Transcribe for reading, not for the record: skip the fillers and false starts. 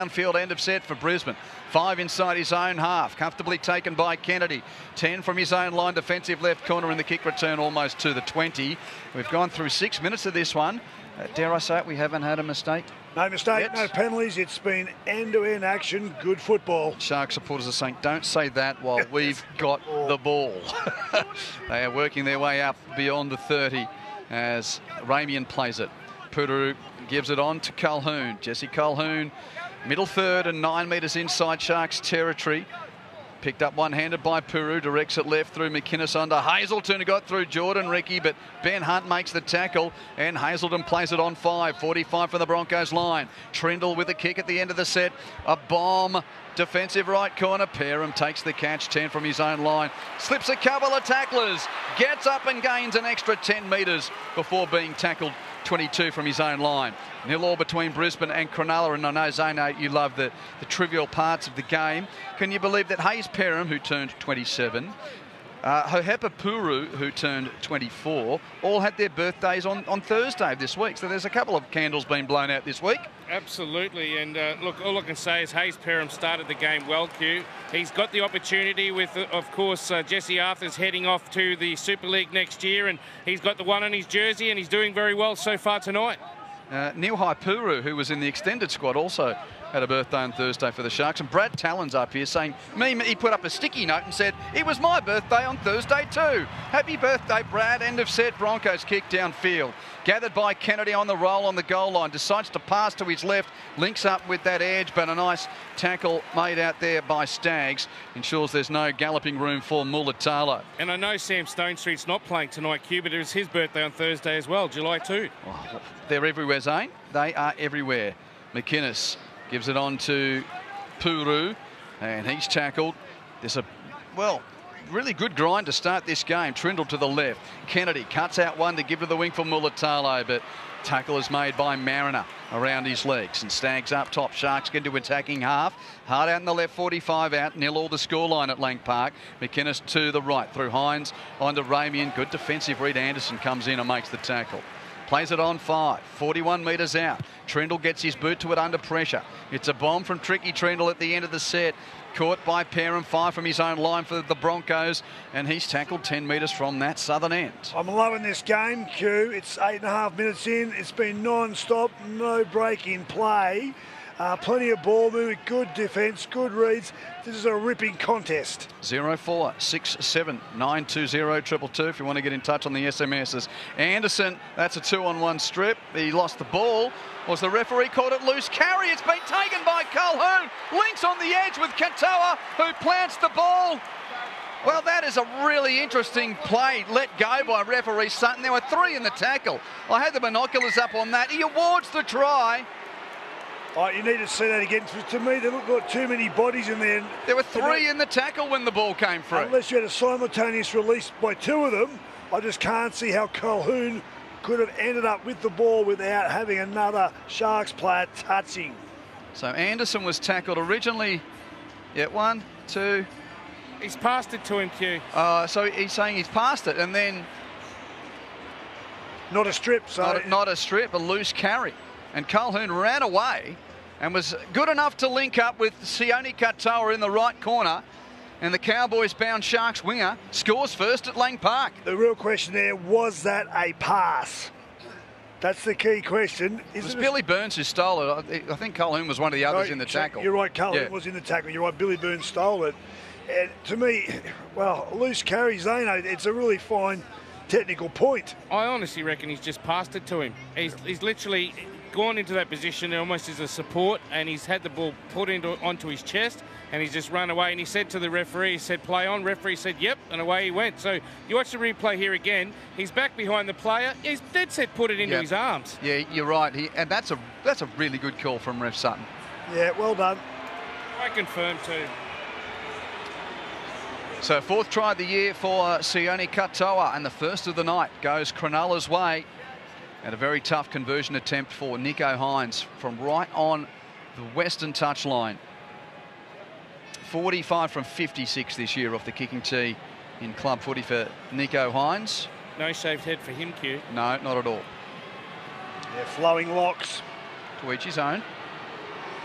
Downfield end of set for Brisbane. 5 inside his own half. Comfortably taken by Kennedy. 10 from his own line. Defensive left corner in the kick return almost to the 20. We've gone through 6 minutes of this one. Dare I say it, we haven't had a mistake. No mistake, yet. No penalties. It's been end-to-end action. Good football. Shark supporters are saying, don't say that while we've got the ball. They are working their way up beyond the 30 as Ramian plays it. Puru gives it on to Colquhoun. Jesse Colquhoun, middle third and 9 metres inside Sharks territory. Picked up one-handed by Puru, directs it left through McInnes onto Hazelton, got through Jordan Ricky, but Ben Hunt makes the tackle and Hazelton plays it on 5. 45 from the Broncos line. Trindle with a kick at the end of the set. A bomb, defensive right corner. Perham takes the catch, 10 from his own line. Slips a couple of tacklers, gets up and gains an extra 10 metres before being tackled 22 from his own line. 0-0 between Brisbane and Cronulla, and I know, Zano, you love the trivial parts of the game. Can you believe that Hayes Perham, who turned 27, Hohepa Puru, who turned 24, all had their birthdays on Thursday of this week. So there's a couple of candles being blown out this week. Absolutely, and look, all I can say is Hayes Perham started the game well, Q. He's got the opportunity with, of course, Jesse Arthur's heading off to the Super League next year, and he's got the one on his jersey, and he's doing very well so far tonight. Nilhai Puru, who was in the extended squad, also had a birthday on Thursday for the Sharks. And Brad Talon's up here saying, he put up a sticky note and said, it was my birthday on Thursday too. Happy birthday, Brad. End of set. Broncos kick downfield. Gathered by Kennedy on the roll on the goal line. Decides to pass to his left. Links up with that edge, but a nice tackle made out there by Staggs. Ensures there's no galloping room for Mulatalo. And I know Sam Stonestreet's not playing tonight, Q, but it was his birthday on Thursday as well, July 2. Oh, they're everywhere, Zane. They are everywhere. McInnes gives it on to Puru, and he's tackled. There's a, really good grind to start this game. Trindle to the left. Kennedy cuts out one to give to the wing for Mulatalo, but tackle is made by Mariner around his legs. And Staggs up top. Sharks get into attacking half. Hard out in the left, 45 out. 0-all the scoreline at Lang Park. McInnes to the right through Hines onto Ramian. Good defensive read. Anderson comes in and makes the tackle. Plays it on 5, 41 metres out. Trindle gets his boot to it under pressure. It's a bomb from Tricky Trindle at the end of the set. Caught by Perham, 5 from his own line for the Broncos, and he's tackled 10 metres from that southern end. I'm loving this game, Q. It's 8.5 minutes in. It's been non-stop, no break in play. Plenty of ball movement, good defence, good reads. This is a ripping contest. 0467 920 222 if you want to get in touch on the SMSs. Anderson, that's a 2-on-1 strip. He lost the ball. Was the referee called it loose carry? It's been taken by Colquhoun. Links on the edge with Katoa, who plants the ball. Well, that is a really interesting play let go by referee Sutton. There were 3 in the tackle. I had the binoculars up on that. He awards the try. Oh, you need to see that again. To me, they look like too many bodies in there. There were 3 in the tackle when the ball came through. Unless you had a simultaneous release by 2 of them, I just can't see how Colquhoun could have ended up with the ball without having another Sharks player touching. So Anderson was tackled originally. Yeah, 1, 2. He's passed it to him, Q. So he's saying he's passed it, and then not a strip. So not a strip, a loose carry. And Colquhoun ran away and was good enough to link up with Sione Katoa in the right corner. And the Cowboys-bound Sharks winger scores first at Lang Park. The real question there, was that a pass? That's the key question. It was Billy Burns who stole it. I think Colquhoun was one of the others in the tackle. You're right, Colquhoun was in the tackle. You're right, Billy Burns stole it. And to me, well, loose carry, Zano, it's a really fine technical point. I honestly reckon he's just passed it to him. He's literally gone into that position almost as a support, and he's had the ball put onto his chest, and he's just run away. And he said to the referee, he said, play on. Referee said, yep, and away he went. So you watch the replay here again. He's back behind the player. He's dead set put it into his arms. Yeah, you're right. And that's a really good call from Ref Sutton. Yeah, well done. I confirm too. So 4th try of the year for Sione Katoa, and the first of the night goes Cronulla's way. And a very tough conversion attempt for Nicho Hynes from right on the western touchline. 45 from 56 this year off the kicking tee in club footy for Nicho Hynes. No shaved head for him, Q. No, not at all. Yeah, flowing locks. To each his own.